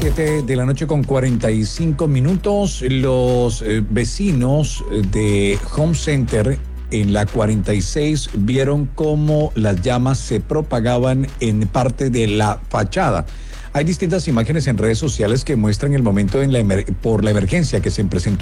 7 de la noche con 45 minutos. Los vecinos de Home Center en la 46 vieron cómo las llamas se propagaban en parte de la fachada. Hay distintas imágenes en redes sociales que muestran el momento por la emergencia que se presentó